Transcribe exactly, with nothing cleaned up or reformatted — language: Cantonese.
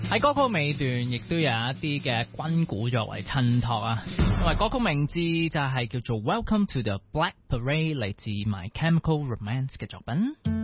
喺歌曲尾段亦都有一啲嘅軍鼓作為襯托啊，因為歌曲名字就係叫做 Welcome to the Black Parade， 嚟自 My Chemical Romance 嘅作品。